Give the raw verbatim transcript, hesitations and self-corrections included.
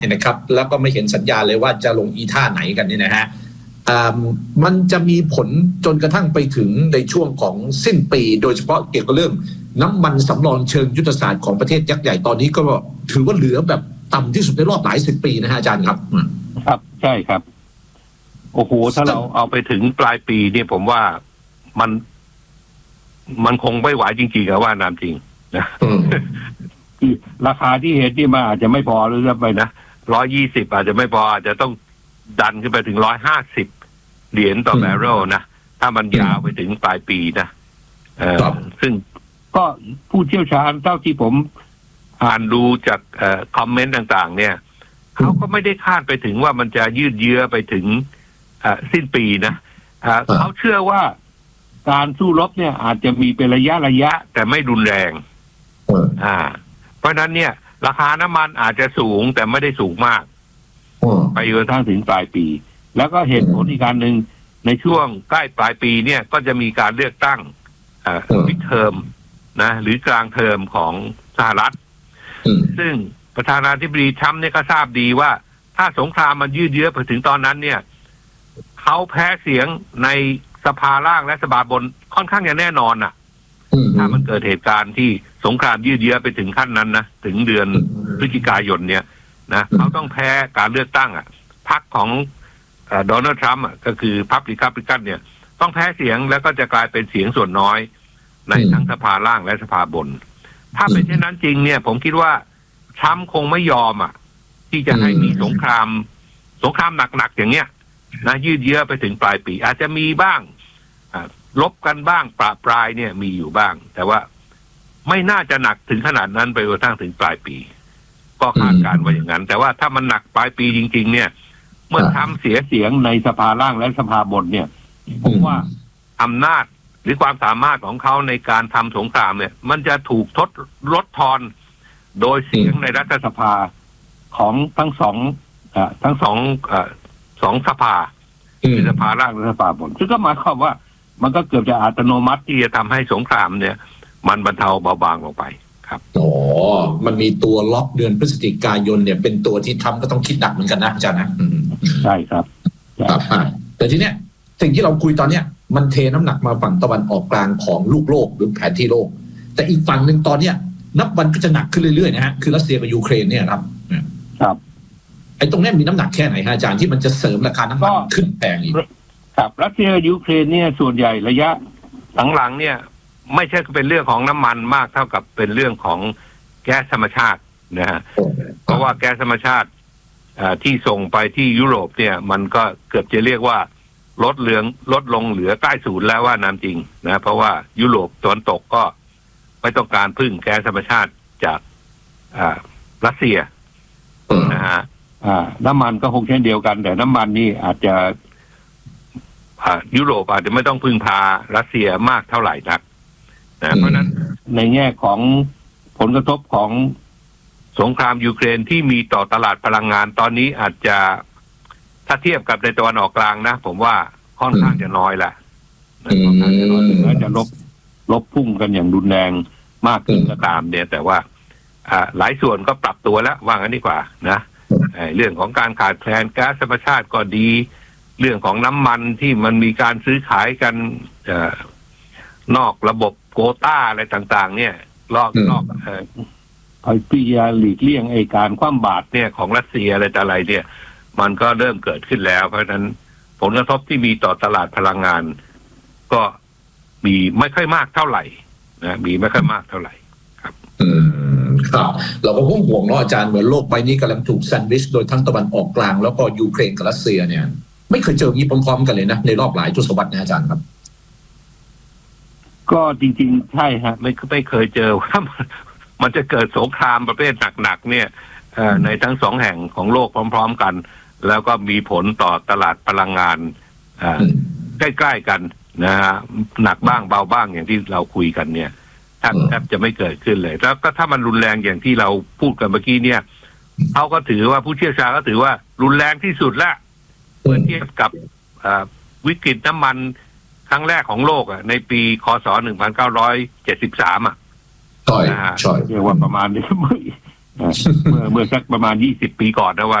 นะครับแล้วก็ไม่เห็นสัญญาเลยว่าจะลงอีท่าไหนกันนี่นะฮะมันจะมีผลจนกระทั่งไปถึงในช่วงของสิ้นปีโดยเฉพาะเกี่ยวกับเรื่องน้ำมันสำรองเชิงยุทธศาสตร์ของประเทศยักษ์ใหญ่ตอนนี้ก็ถือว่าเหลือแบบต่ำที่สุดในรอบหลายสิบปีนะฮะอาจารย์ครับครับใช่ครับโอ้โหถ้าเราเอาไปถึงปลายปีเนี่ยผมว่ามันมันคงไม่ไหวจริงๆอะว่าน้ำจริงนะราคาที่เห็นที่มาอาจจะไม่พอหรือจะไปนะร้อยยี่สิบอาจจะไม่พออาจจะต้องดันขึ้นไปถึงร้อยห้าสิบเหรียญต่อแบเรลนะถ้ามันยาวไปถึงปลายปีนะเออซึ่งก็ผู้เชี่ยวชาญเท่าที่ผมอ่านดูจากเอ่อคอมเมนต์ต่างๆเนี่ยเขาก็ไม่ได้คาดไปถึงว่ามันจะยืดเยื้อไปถึงสิ้นปีนะเขาเชื่อว่าการสู้รบเนี่ยอาจจะมีเป็นระยะระยะแต่ไม่รุนแรงอ่าเพราะนั้นเนี่ยราคาน้ำมันอาจจะสูงแต่ไม่ได้สูงมากไปจนกระทั่งถึงปลายปีแล้วก็เหตุผลอีกการหนึ่งในช่วงใกล้ปลายปีเนี่ยก็จะมีการเลือกตั้งมิดเทอมนะหรือกลางเทอมของสหรัฐซึ่งประธานาธิบดีทรัมป์เนี่ยก็ทราบดีว่าถ้าสงครามมันยืดเยื้อไปถึงตอนนั้นเนี่ยเขาแพ้เสียงในสภาล่างและสภาบนค่อนข้างจะแน่นอนน่ะถ้ามันเกิดเหตุการณ์ที่สงครามยืดเยื้อไปถึงขั้นนั้นนะถึงเดือนพฤศจิกายนเนี่ยนะเขาต้องแพ้การเลือกตั้งอ่ะพรรคของโดนัลด์ทรัมป์อ่ะก็คือพรรครีพับลิกันเนี่ยต้องแพ้เสียงแล้วก็จะกลายเป็นเสียงส่วนน้อยในทั้งสภาล่างและสภาบนถ้าเป็นเช่นนั้นจริงเนี่ยผมคิดว่าทรัมป์คงไม่ยอมอ่ะที่จะให้มีสงครามสงครามหนักๆอย่างเงี้ยนะยืดเยื้อไปถึงปลายปีอาจจะมีบ้างลบกันบ้างปราปรายเนี่ยมีอยู่บ้างแต่ว่าไม่น่าจะหนักถึงขนาดนั้นไปกระทั่งถึงปลายปีก็คาดการณ์ว่าอย่างนั้นแต่ว่าถ้ามันหนักปลายปีจริงๆเนี่ยเมื่อทำเสียเสียงในสภาล่างและสภาบนเนี่ยผมว่าอำนาจหรือความสามารถของเขาในการทำสงครามเนี่ยมันจะถูกทดลดทอนโดยเสียงในรัฐสภาของทั้งสองอทั้งสองอสองสภาคือสภาล่างและสภาบนซึ่งก็หมายความว่ามันก็เกือบจะอัตโนมัติที่จะทำให้สงครามเนี่ยมันบรรเทาเบาบางลงไปครับอ๋อมันมีตัวล็อกเดือนพฤศจิกายนเนี่ยเป็นตัวที่ทำก็ต้องคิดหนักเหมือนกันนะอาจารย์นะใช่ครับครับแต่ทีเนี้ยสิ่งที่เราคุยตอนเนี้ยมันเทน้ำหนักมาฝั่งตะวันออกกลางของลูกโลกหรือแผนที่โลกแต่อีกฝั่งหนึ่งตอนเนี้ยนับวันก็จะหนักขึ้นเรื่อยๆนะฮะคือรัสเซียกับยูเครนเนี่ยครับครับไอ้ตรงนี้มีน้ำหนักแค่ไหนฮะอาจารย์ที่มันจะเสริมราคาน้ำมันขึ้นแพงอีกครับรัสเซียยูเครนเนี่ยส่วนใหญ่ระยะหลังๆเนี่ยไม่ใช่เป็นเรื่องของน้ำมันมากเท่ากับเป็นเรื่องของแก๊สธรรมชาตินะฮะเพราะว่าแก๊สธรรมชาติที่ส่งไปที่ยุโรปเนี่ยมันก็เกือบจะเรียกว่าลดเหลืองลดลงเหลือใกล้ศูนย์แล้วว่าน้ำจริงนะเพราะว่ายุโรปตะวันตกก็ไม่ต้องการพึ่งแก๊สธรรมชาติจากรัสเซียนะฮะน้ำมันก็คงเช่นเดียวกันแต่น้ำมันนี่อาจจะยุโรปอาจจะไม่ต้องพึ่งพารัสเซียมากเท่าไหร่นักนะเพราะนั้นในแง่ของผลกระทบของสงครามยูเครนที่มีต่อตลาดพลังงานตอนนี้อาจจะถ้าเทียบกับในตะวันออกกลางนะผมว่าค่อนข้างจะน้อยแหละค่อนข้างจะน้อยถึงแม้จะลบลบพุ่งกันอย่างรุนแรงมากขึ้นก็ตามเนี่ยแต่ว่าหลายส่วนก็ปรับตัวแล้วว่างั้นดีกว่านะเรื่องของการขาดแคลนก๊าซธรรมชาติก็ดีเรื่องของน้ำมันที่มันมีการซื้อขายกันนอกระบบโควต้าอะไรต่างๆเนี่ยลอกนอกเอ่อพิยาหลีกเลี่ยงไอ้การคว่ำบาตรเนี่ยของรัสเซียอะไรต่ออะไรเนี่ยมันก็เริ่มเกิดขึ้นแล้วเพราะฉะนั้นผลกระทบที่มีต่อตลาดพลังงานก็มีไม่ค่อยมากเท่าไหร่นะมีไม่ค่อยมากเท่าไหร่ครับอืมครับเราก็คงห่วงเนาะอาจารย์เหมือนโลกใบนี้กำลังถูกแซนด์วิชโดยทั้งตะวันออกกลางแล้วก็ยูเครนกับรัสเซียเนี่ยไม่เคยเจออย่างนี้พร้อมๆกันเลยนะในรอบหลายทศวรรษนะอาจารย์ครับก็จริงๆใช่ฮะไม่ไม่เคยเจอว่ามันจะเกิดสงครามประเภทหนักๆเนี่ยในทั้งสองแห่งของโลกพร้อมๆกันแล้วก็มีผลต่อตลาดพลังงานใกล้ๆกันนะฮะหนักบ้างเบาบ้างอย่างที่เราคุยกันเนี่ยแทบแทบจะไม่เกิดขึ้นเลยแล้วก็ถ้ามันรุนแรงอย่างที่เราพูดกันเมื่อกี้เนี่ยเขาก็ถือว่าผู้เชี่ยวชาญก็ถือว่ารุนแรงที่สุดละเมื่อเทียบกับวิกฤตน้ำมันครั้งแรกของโลกอ่ะในปีคศหนึ่งพันเก้าร้อยเจ็ดสิบสามอ่ะใช่ใช่เรียกว่าประมาณนี้เมื่อเมื่อสักประมาณยี่สิบปีก่อนนะว่า